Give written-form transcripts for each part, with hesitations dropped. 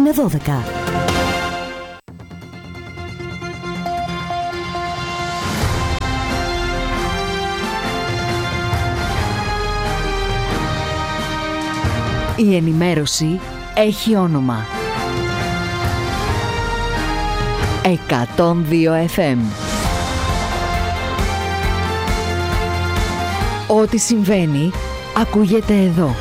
με 12. Η ενημέρωση έχει όνομα. 102 FM. Ό,τι συμβαίνει, ακούγεται εδώ.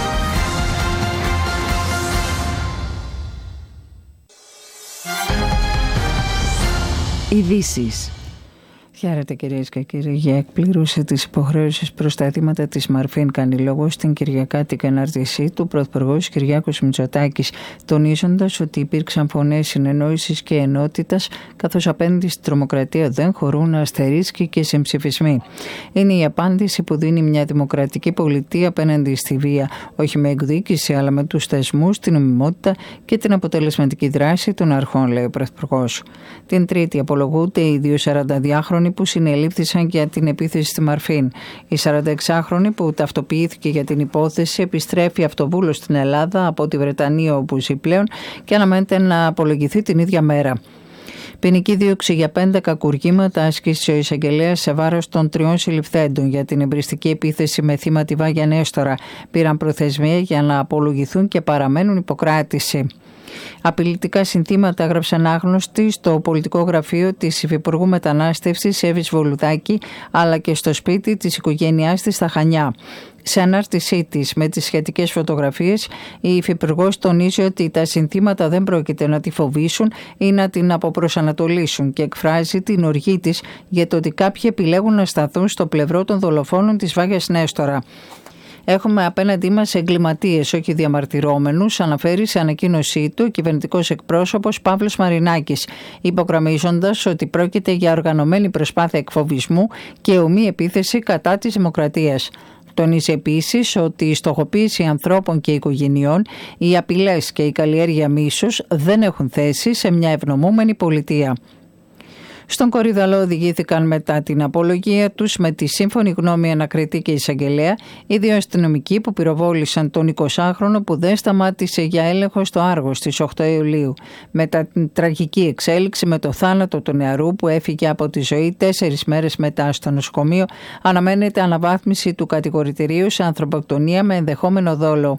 Ειδήσεις. Χαίρετε κυρίες και κύριοι. Για εκπλήρωση της υποχρέωσης προς τα αιτήματα της Μαρφίν κάνει λόγο στην κυριακάτικη ανάρτησή του Πρωθυπουργός Κυριάκος Μητσοτάκης, τονίζοντας ότι υπήρξαν φωνές συνεννόησης και ενότητας, καθώς απέναντι στη τρομοκρατία δεν χωρούν αστερίσκοι και συμψηφισμοί. Είναι η απάντηση που δίνει μια δημοκρατική πολιτεία απέναντι στη βία, όχι με εκδίκηση αλλά με τους θεσμούς, την νομιμότητα και την αποτελεσματική δράση των αρχών, λέει ο Πρωθυπουργός. Την Τρίτη απολογούνται οι δύο 42χρονοι που συνελήφθησαν για την επίθεση στη Μαρφίν. Η 46χρονη που ταυτοποιήθηκε για την υπόθεση επιστρέφει αυτοβούλος στην Ελλάδα από τη Βρετανία όπου ζει πλέον και αναμένεται να απολογηθεί την ίδια μέρα. Ποινική δίωξη για 5 κακουργήματα άσκησε ο εισαγγελέας σε βάρος των 3 συλληφθέντων για την εμπριστική επίθεση με θύμα τη Βάγια Νέστορα. Πήραν προθεσμία για να απολογηθούν και παραμένουν υποκράτηση. Απειλητικά συνθήματα έγραψαν άγνωστοι στο πολιτικό γραφείο της Υφυπουργού Μετανάστευσης Εύης Βολουδάκη, αλλά και στο σπίτι της οικογένειάς της στα Χανιά. Σε ανάρτησή της με τις σχετικές φωτογραφίες, η Υφυπουργός τονίζει ότι τα συνθήματα δεν πρόκειται να τη φοβήσουν ή να την αποπροσανατολίσουν και εκφράζει την οργή της για το ότι κάποιοι επιλέγουν να σταθούν στο πλευρό των δολοφόνων της Βάγιας Νέστορα. Έχουμε απέναντί μας εγκληματίες, όχι διαμαρτυρόμενους, αναφέρει σε ανακοίνωσή του ο κυβερνητικός εκπρόσωπος Παύλος Μαρινάκης, υπογραμμίζοντας ότι πρόκειται για οργανωμένη προσπάθεια εκφοβισμού και ομή επίθεση κατά της δημοκρατίας. Τονίζει επίσης ότι η στοχοποίηση ανθρώπων και οικογενειών, οι απειλές και η καλλιέργεια μίσους δεν έχουν θέση σε μια ευνομούμενη πολιτεία. Στον Κορυδαλό οδηγήθηκαν μετά την απολογία τους με τη σύμφωνη γνώμη ανακριτή και εισαγγελέα οι δύο αστυνομικοί που πυροβόλησαν τον 20χρονο που δεν σταμάτησε για έλεγχο στο Άργο στις 8 Ιουλίου. Μετά την τραγική εξέλιξη με το θάνατο του νεαρού που έφυγε από τη ζωή 4 μέρες μετά στο νοσοκομείο, αναμένεται αναβάθμιση του κατηγορητηρίου σε ανθρωποκτονία με ενδεχόμενο δόλο.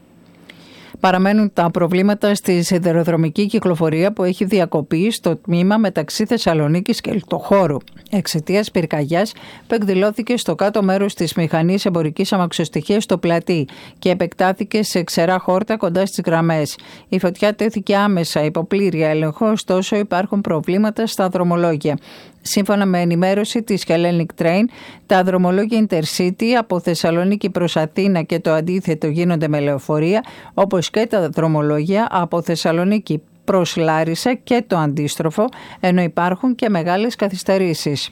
Παραμένουν τα προβλήματα στη σιδηροδρομική κυκλοφορία που έχει διακοπεί στο τμήμα μεταξύ Θεσσαλονίκης και Λιτοχώρου εξαιτίας πυρκαγιάς που εκδηλώθηκε στο κάτω μέρος της μηχανής εμπορικής αμαξοστοιχίας στο Πλατή και επεκτάθηκε σε ξερά χόρτα κοντά στις γραμμές. Η φωτιά τέθηκε άμεσα υπό πλήρη έλεγχο, ωστόσο υπάρχουν προβλήματα στα δρομολόγια. Σύμφωνα με ενημέρωση της Hellenic Train, τα δρομολόγια Intercity από Θεσσαλονίκη προς Αθήνα και το αντίθετο γίνονται με λεωφορεία, όπως και τα δρομολόγια από Θεσσαλονίκη προς Λάρισα και το αντίστροφο, ενώ υπάρχουν και μεγάλες καθυστερήσεις.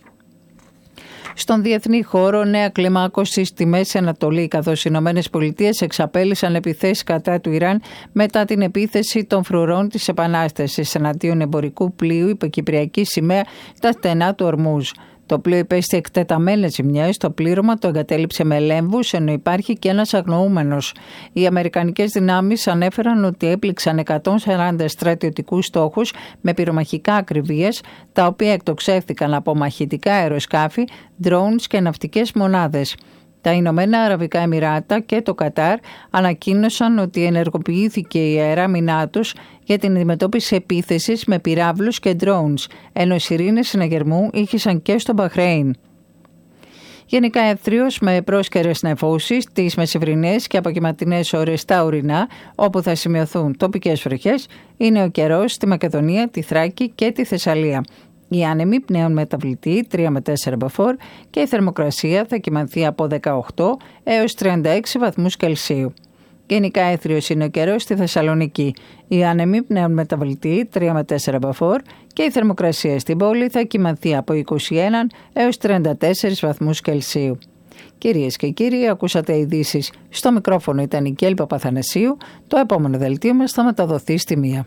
Στον διεθνή χώρο, νέα κλιμάκωση στη Μέση Ανατολή, καθώς οι ΗΠΑ εξαπέλυσαν επιθέσεις κατά του Ιράν μετά την επίθεση των φρουρών της Επανάστασης εναντίον εμπορικού πλοίου υποκυπριακή σημαία στα στενά του Ορμούζ. Το πλοίο υπέστη εκτεταμένες ζημιές, το πλήρωμα το εγκατέλειψε με λέμβους, ενώ υπάρχει και ένας αγνοούμενος. Οι αμερικανικές δυνάμεις ανέφεραν ότι έπληξαν 140 στρατιωτικούς στόχους με πυρομαχικά ακριβίας, τα οποία εκτοξεύθηκαν από μαχητικά αεροσκάφη, drones και ναυτικές μονάδες. Τα Ηνωμένα Αραβικά Εμιράτα και το Κατάρ ανακοίνωσαν ότι ενεργοποιήθηκε η αεράμινά τους για την αντιμετώπιση επίθεσης με πυράβλους και drones, ενώ σιρήνες συναγερμού ήχησαν και στο Μπαχρέιν. Γενικά εύθριος με πρόσκαιρες νεφώσεις τις μεσημβρινές και απογευματινές ώρες στα ορεινά, όπου θα σημειωθούν τοπικές βροχές, είναι ο καιρός στη Μακεδονία, τη Θράκη και τη Θεσσαλία. Οι άνεμοι πνέουν μεταβλητή 3 με 4 μποφόρ και η θερμοκρασία θα κυμανθεί από 18 έως 36 βαθμούς Κελσίου. Γενικά έθριος είναι ο καιρός στη Θεσσαλονίκη. Οι άνεμοι πνέουν μεταβλητή 3 με 4 μποφόρ και η θερμοκρασία στην πόλη θα κυμανθεί από 21 έως 34 βαθμούς Κελσίου. Κυρίες και κύριοι, ακούσατε ειδήσεις. Στο μικρόφωνο ήταν η Κέλη Παπαθανασίου. Το επόμενο δελτίο μας θα μεταδοθεί στη 1.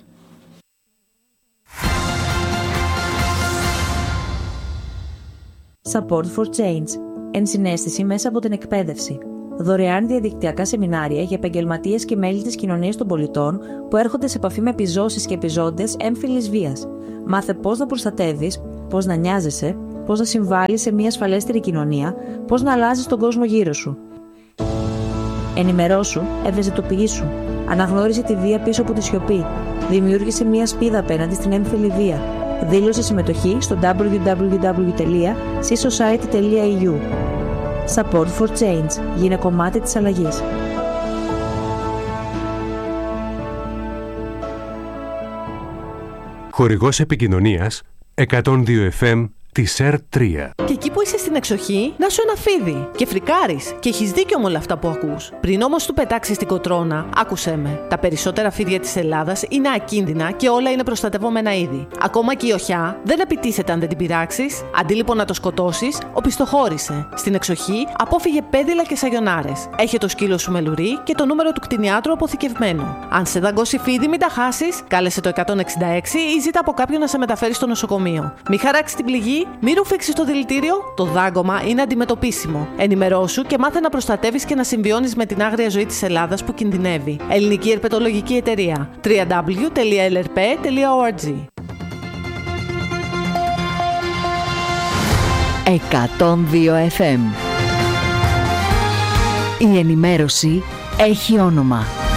Support for Change. Ενσυναίσθηση μέσα από την εκπαίδευση. δωρεάν διαδικτυακά σεμινάρια για επαγγελματίες και μέλη της κοινωνίας των πολιτών που έρχονται σε επαφή με επιζώσεις και επιζώντες έμφυλης βίας. Μάθε πώς να προστατεύεις, πώς να νοιάζεσαι, πώς να συμβάλλεις σε μια ασφαλέστερη κοινωνία, πώς να αλλάζεις τον κόσμο γύρω σου. Ενημερώσου, ευαισθητοποιήσου. Αναγνώρισε τη βία πίσω από τη σιωπή. Δημιούργησε μια σπίδα απέναντι στην έμφυλη βία. Δήλωσε συμμετοχή στο www.csociety.eu. Support for Change. Γίνε κομμάτι της αλλαγής. Χορηγός επικοινωνίας 102 FM της ΕΡΤ3. Και εκεί που είσαι στην εξοχή, να σου ένα φίδι. Και φρικάρεις. Και έχεις δίκιο με όλα αυτά που ακούς. Πριν όμως του πετάξεις την κοτρώνα, άκουσέ με. Τα περισσότερα φίδια της Ελλάδας είναι ακίνδυνα και όλα είναι προστατευόμενα είδη. Ακόμα και η οχιά δεν επιτίθεται αν δεν την πειράξεις. Αντί λοιπόν να το σκοτώσεις, οπισθοχώρησε. Στην εξοχή, απόφυγε πέδιλα και σαγιονάρες. Έχε το σκύλο σου με λουρί και το νούμερο του κτηνιάτρου αποθηκευμένο. Αν σε δαγκώσει φίδι, μην τα χάσεις. Κάλεσε το 166 ή ζήτα από κάποιον να σε μεταφέρει στο νοσοκομείο. Μη χαράξει την πληγή. Μην ρουφήξεις το δηλητήριο, το δάγκωμα είναι αντιμετωπίσιμο. Ενημερώσου και μάθε να προστατεύεις και να συμβιώνεις με την άγρια ζωή της Ελλάδας που κινδυνεύει. Ελληνική Ερπετολογική Εταιρεία. www.lrp.org. 102 FM. Η ενημέρωση έχει όνομα.